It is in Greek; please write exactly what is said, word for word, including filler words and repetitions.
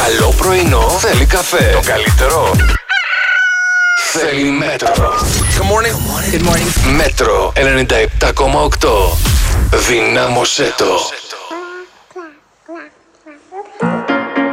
καλό πρωινό θέλει καφέ. Το καλύτερο θέλει Μέτρο. Good morning. Good morning. Μέτρο ενενήντα επτά κόμμα οκτώ. Δυνάμωσέ το.